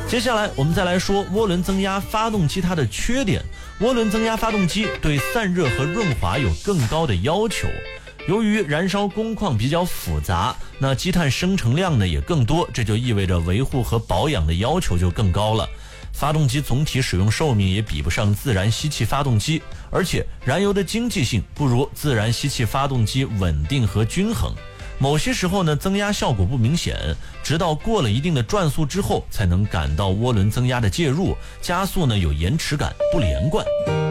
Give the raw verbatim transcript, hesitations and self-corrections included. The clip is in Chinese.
接下来我们再来说涡轮增压发动机它的缺点。涡轮增压发动机对散热和润滑有更高的要求，由于燃烧工况比较复杂，那积碳生成量呢也更多，这就意味着维护和保养的要求就更高了。发动机总体使用寿命也比不上自然吸气发动机，而且燃油的经济性不如自然吸气发动机稳定和均衡。某些时候呢，增压效果不明显，直到过了一定的转速之后，才能感到涡轮增压的介入，加速呢有延迟感，不连贯。